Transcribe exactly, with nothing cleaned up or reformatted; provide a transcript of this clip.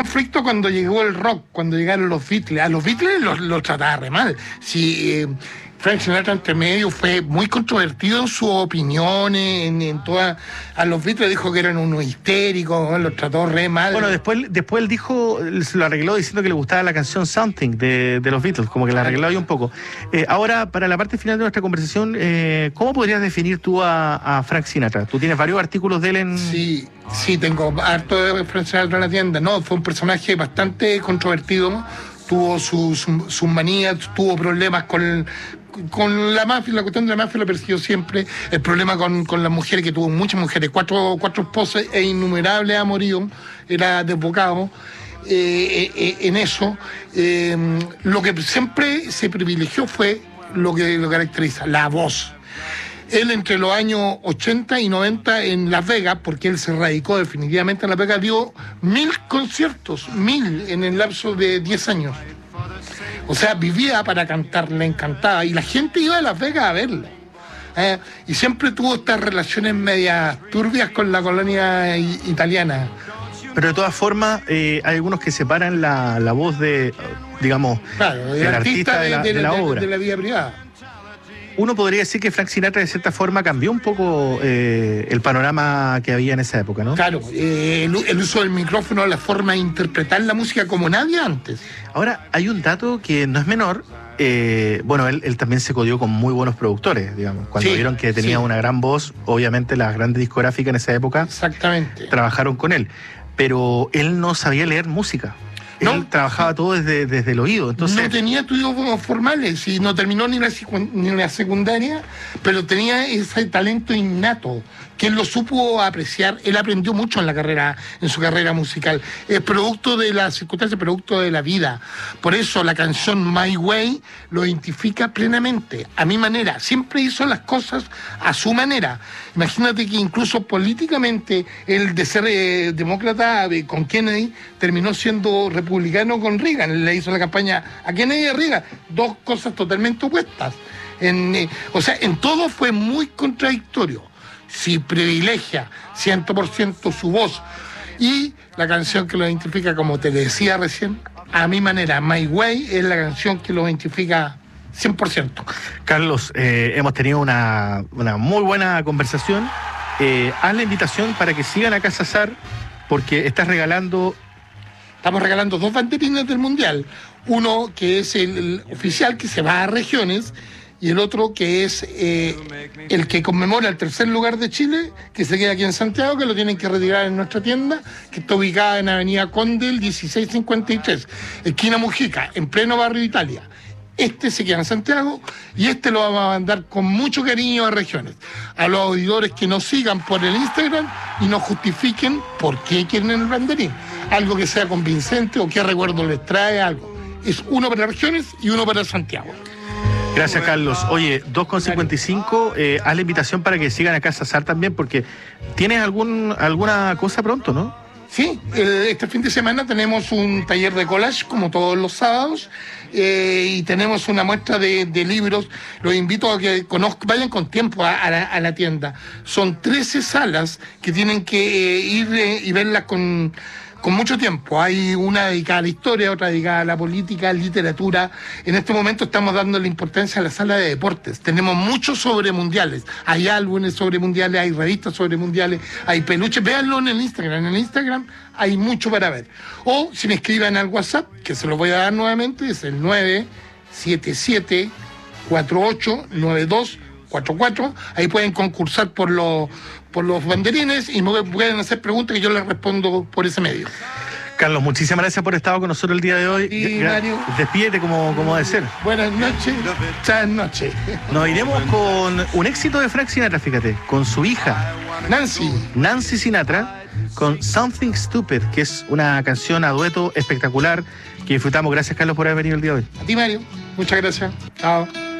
conflicto cuando llegó el rock, cuando llegaron los Beatles. A los Beatles los, los trataba re mal. Si, eh, Frank Sinatra entre medio fue muy controvertido en sus opiniones, en, en toda, a los Beatles dijo que eran unos histéricos, los trató re mal. Bueno, después, después él dijo, se lo arregló diciendo que le gustaba la canción Something de, de los Beatles, como que la arregló ahí un poco. Eh, ahora, para la parte final de nuestra conversación, eh, ¿cómo podrías definir tú a, a Frank Sinatra? Tú tienes varios artículos de él en... Sí, sí, tengo harto de Frank Sinatra en la tienda. No, fue un personaje bastante controvertido, ¿no? Tuvo sus su, su manías, tuvo problemas con... con la mafia, la cuestión de la mafia lo persiguió siempre, el problema con, con las mujeres, que tuvo muchas mujeres, cuatro, cuatro esposas e innumerables amoríos, era desbocado eh, eh, en eso. Eh, lo que siempre se privilegió fue lo que lo caracteriza, la voz. Él entre los años ochenta y noventa en Las Vegas, porque él se radicó definitivamente en Las Vegas, dio mil conciertos, mil en el lapso de diez años. O sea, vivía para cantar, le encantaba. Y la gente iba a Las Vegas a verlo. Eh, y siempre tuvo estas relaciones medias turbias con la colonia i- italiana. Pero de todas formas, eh, hay algunos que separan la, la voz de, digamos, Claro, del artista de, de, la, de, de la de, obra. De la vida privada. Uno podría decir que Frank Sinatra de cierta forma cambió un poco eh, el panorama que había en esa época, ¿no? Claro, eh, el, el uso del micrófono, la forma de interpretar la música como nadie antes. Ahora, hay un dato que no es menor. Eh, bueno, él, él también se codió con muy buenos productores, digamos. Cuando Sí, vieron que tenía sí. una gran voz, obviamente las grandes discográficas en esa época Exactamente. trabajaron con él. Pero él no sabía leer música. Él No. trabajaba todo desde, desde el oído. Entonces, no tenía estudios formales y no terminó ni la, ni la secundaria, pero tenía ese talento innato que él lo supo apreciar. Él aprendió mucho en la carrera, en su carrera musical. Es producto de las circunstancias, producto de la vida. Por eso la canción My Way lo identifica plenamente, a mi manera. Siempre hizo las cosas a su manera. Imagínate que incluso políticamente él, de ser eh, demócrata eh, con Kennedy, terminó siendo republicano con Reagan. Le hizo la campaña a Kennedy y a Reagan. Dos cosas totalmente opuestas. En, eh, o sea, en todo fue muy contradictorio. Si privilegia cien por ciento su voz y la canción que lo identifica, como te decía recién, a mi manera, My Way es la canción que lo identifica cien por ciento. Carlos, eh, hemos tenido una, una muy buena conversación. Eh, haz la invitación para que sigan a Casa Sar, porque estás regalando... Estamos regalando dos banderines del Mundial. Uno que es el, el oficial, que se va a regiones, y el otro que es eh, el que conmemora el tercer lugar de Chile, que se queda aquí en Santiago, que lo tienen que retirar en nuestra tienda, que está ubicada en Avenida Condel dieciséis cincuenta y tres, esquina Mujica, en pleno barrio Italia. Este se queda en Santiago y este lo vamos a mandar con mucho cariño a regiones. A los auditores que nos sigan por el Instagram y nos justifiquen por qué quieren el banderín. Algo que sea convincente o qué recuerdo les trae, algo. Es uno para regiones y uno para Santiago. Gracias, Carlos. Oye, dos con cincuenta y cinco, eh, haz la invitación para que sigan a Casa Sar también, porque tienes algún alguna cosa pronto, ¿no? Sí, eh, este fin de semana tenemos un taller de collage, como todos los sábados, eh, y tenemos una muestra de, de libros. Los invito a que conozcan, vayan con tiempo a, a, la, a la tienda. Son trece salas que tienen que eh, ir eh, y verlas con... con mucho tiempo. Hay una dedicada a la historia, otra dedicada a la política, literatura. En este momento estamos dando la importancia a la sala de deportes. Tenemos muchos sobre mundiales. Hay álbumes sobre mundiales, hay revistas sobre mundiales, hay peluches. Véanlo en el Instagram. En el Instagram hay mucho para ver. O si me escriban al WhatsApp, que se lo voy a dar nuevamente, es el nueve siete siete cuatro ocho nueve dos cuatro cuatro. Ahí pueden concursar por los por los banderines y me pueden hacer preguntas que yo les respondo por ese medio. Carlos, muchísimas gracias por estar con nosotros el día de hoy. Y Mario, despídete como, como debe ser. Buenas noches, buenas noches. Nos iremos con un éxito de Frank Sinatra, fíjate, con su hija Nancy. Nancy Sinatra, con Something Stupid, que es una canción a dueto espectacular que disfrutamos. Gracias, Carlos, por haber venido el día de hoy. A ti, Mario. Muchas gracias. Chao.